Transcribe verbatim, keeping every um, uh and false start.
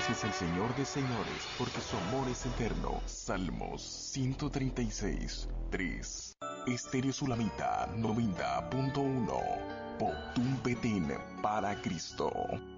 Dios es el Señor de señores, porque su amor es eterno. Salmos ciento treinta y seis, tres. Estéreo Sulamita noventa punto uno. Potum Petén para Cristo.